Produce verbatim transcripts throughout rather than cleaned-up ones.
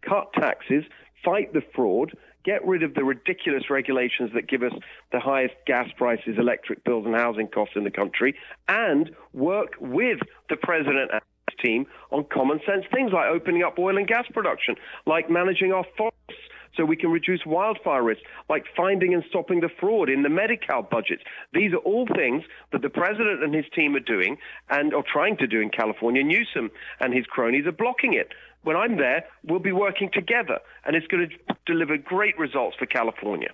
cut taxes, fight the fraud, get rid of the ridiculous regulations that give us the highest gas prices, electric bills, and housing costs in the country, and work with the president and his team on common sense things like opening up oil and gas production, like managing our forests so we can reduce wildfire risk, like finding and stopping the fraud in the Medi-Cal budgets. These are all things that the president and his team are doing and are trying to do in California. Newsom and his cronies are blocking it. When I'm there, we'll be working together, and it's going to deliver great results for California.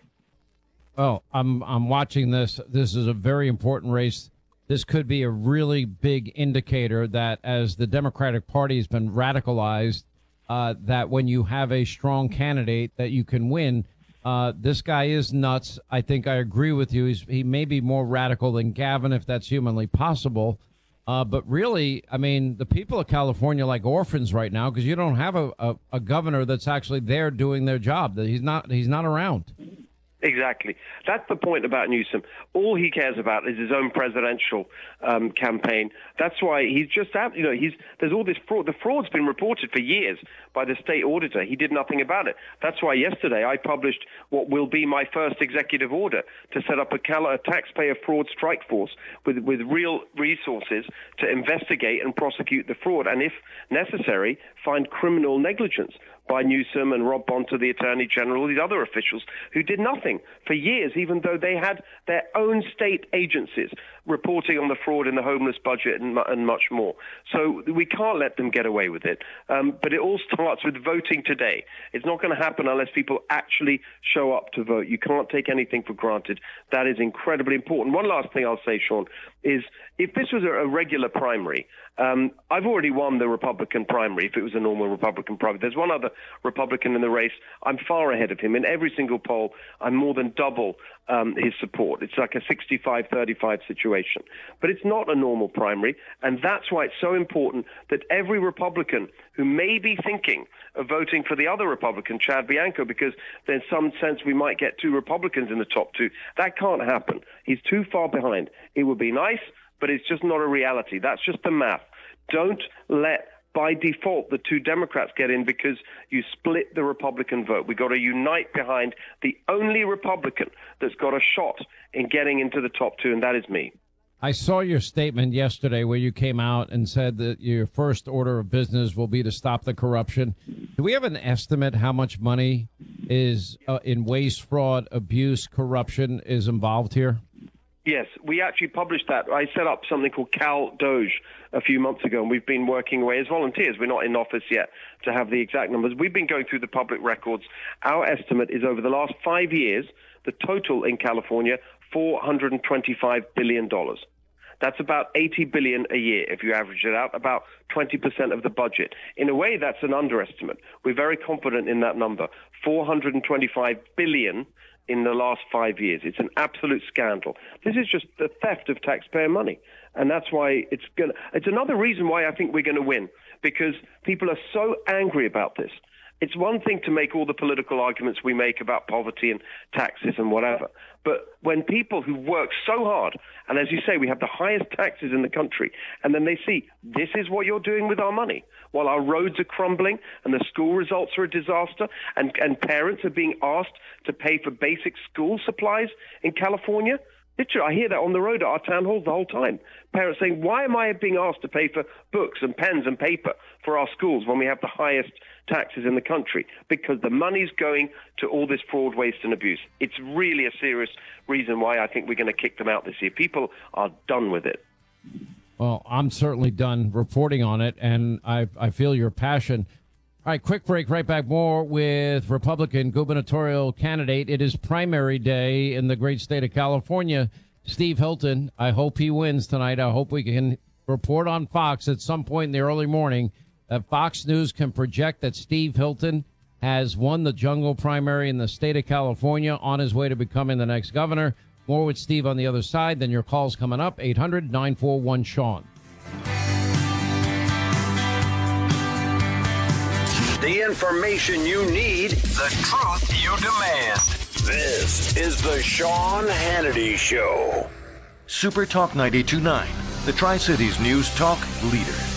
Well, I'm I'm watching this. This is a very important race. This could be a really big indicator that as the Democratic Party has been radicalized, uh, that when you have a strong candidate that you can win. Uh, this guy is nuts. I think I agree with you. He's, he may be more radical than Gavin, if that's humanly possible. Uh, but really, I mean, the people of California are like orphans right now because you don't have a, a, a governor that's actually there doing their job. That he's not he's not around. Exactly. That's the point about Newsom. All he cares about is his own presidential um, campaign. That's why he's just out, you know, he's, there's all this fraud. The fraud's been reported for years by the state auditor. He did nothing about it. That's why yesterday I published what will be my first executive order to set up a, cal- a taxpayer fraud strike force with, with real resources to investigate and prosecute the fraud. And if necessary, find criminal negligence by Newsom and Rob Bonta, the Attorney General, these other officials who did nothing for years, even though they had their own state agencies reporting on the fraud in the homeless budget and, and much more. So we can't let them get away with it. Um, but it all starts with voting today. It's not going to happen unless people actually show up to vote. You can't take anything for granted. That is incredibly important. One last thing I'll say, Sean, is if this was a, a regular primary, um, I've already won the Republican primary if it was a normal Republican primary. There's one other Republican in the race. I'm far ahead of him. In every single poll, I'm more than double um, his support. It's like a sixty-five thirty-five situation. But it's not a normal primary, and that's why it's so important that every Republican who may be thinking of voting for the other Republican, Chad Bianco, because there's some sense we might get two Republicans in the top two, that can't happen. He's too far behind. It would be nice, but it's just not a reality. That's just the math. Don't let, by default, the two Democrats get in because you split the Republican vote. We've got to unite behind the only Republican that's got a shot in getting into the top two, and that is me. I saw your statement yesterday where you came out and said that your first order of business will be to stop the corruption. Do we have an estimate how much money is uh, in waste, fraud, abuse, corruption is involved here? Yes, we actually published that. I set up something called Cal Doge a few months ago, and we've been working away as volunteers. We're not in office yet to have the exact numbers. We've been going through the public records. Our estimate is over the last five years, the total in California, four hundred twenty-five billion dollars. That's about eighty billion dollars a year if you average it out, about twenty percent of the budget. In a way, that's an underestimate. We're very confident in that number, four hundred twenty-five billion dollars in the last five years. It's an absolute scandal. This is just the theft of taxpayer money. And that's why it's going to, it's another reason why I think we're going to win, because people are so angry about this. It's one thing to make all the political arguments we make about poverty and taxes and whatever. But when people who work so hard, and as you say, we have the highest taxes in the country, and then they see this is what you're doing with our money, while our roads are crumbling and the school results are a disaster, and, and parents are being asked to pay for basic school supplies in California. Literally, I hear that on the road at our town halls the whole time. Parents saying, why am I being asked to pay for books and pens and paper for our schools when we have the highest taxes in the country? Because the money's going to all this fraud, waste, and abuse. It's really a serious reason why I think we're going to kick them out this year. People are done with it. Well, I'm certainly done reporting on it, and I, I feel your passion. All right, quick break, right back. More with Republican gubernatorial candidate. It is primary day in the great state of California. Steve Hilton, I hope he wins tonight. I hope we can report on Fox at some point in the early morning that Fox News can project that Steve Hilton has won the jungle primary in the state of California on his way to becoming the next governor. More with Steve on the other side. Then your calls coming up, eight hundred nine four one Sean. The information you need, the truth you demand. This is the Sean Hannity Show. Super Talk ninety-two point nine, the Tri-Cities News Talk leader.